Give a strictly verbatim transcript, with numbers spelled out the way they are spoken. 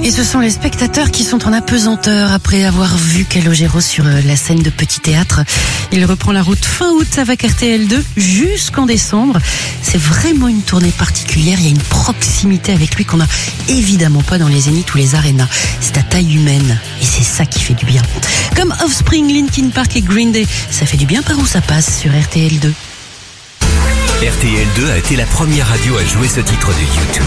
Et ce sont les spectateurs qui sont en apesanteur après avoir vu Calogero sur la scène de Petit Théâtre. Il reprend la route fin août avec R T L deux jusqu'en décembre. C'est vraiment une tournée particulière. Il y a une proximité avec lui qu'on n'a évidemment pas dans les zéniths ou les arénas. C'est à taille humaine et c'est ça qui fait du bien. Comme Offspring, Linkin Park et Green Day, ça fait du bien par où ça passe sur R T L deux. R T L deux a été la première radio à jouer ce titre de YouTube.